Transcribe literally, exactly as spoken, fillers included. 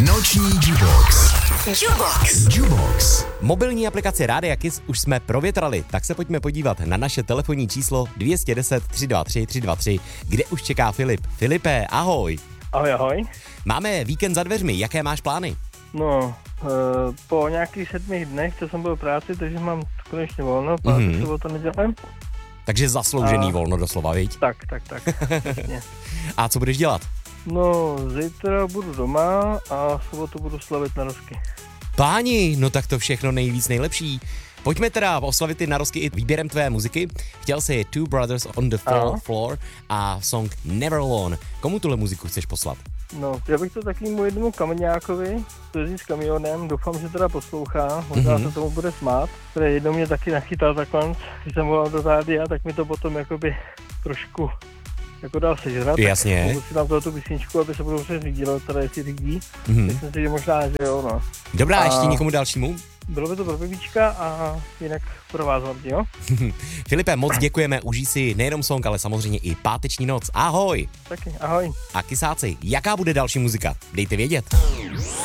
Noční Jubox. Jubox. Jubox. Mobilní aplikaci Rádia Kiss už jsme provětrali, tak se pojďme podívat na naše telefonní číslo dvě stě deset tři dva tři tři dva tři, kde už čeká Filip. Filipe, ahoj. Ahoj, ahoj. Máme víkend za dveřmi, jaké máš plány? No, e, po nějakých sedmi dnech, co jsem byl v práci, takže mám konečně volno, pátek, mm-hmm. sobota, neděle. Takže zasloužený A... volno doslova, viď? Tak, tak, tak. A co budeš dělat? No, zítra budu doma a v sobotu budu slavit narozky. Páni, no tak to všechno nejvíc nejlepší. Pojďme teda oslavit ty narozky i výběrem tvé muziky. Chtěl jsi Two Brothers on the Fourth Floor a song Never Alone. Komu tuhle muziku chceš poslat? No, já bych to takovému jednomu kameňákovi, to jezdí s kamionem, doufám, že teda poslouchá, možná mm-hmm. se tomu bude smát, který jednou mě taky nachytal takhle, když jsem volal do rádia, tak mi to potom jakoby trošku jako dal sežrat. Jasně. Mohu si dám tohletu písničku, aby se budou se řídilo, teda jestli řídí. Mm-hmm. Myslím si, že možná, že jo, no. Dobrá, a a ještě někomu dalšímu? Bylo by to pro babička a jinak pro vás hlavně, jo? Filipe, moc děkujeme, užij si nejenom song, ale samozřejmě i páteční noc. Ahoj! Taky, ahoj. A kysáci, jaká bude další muzika? Dejte vědět.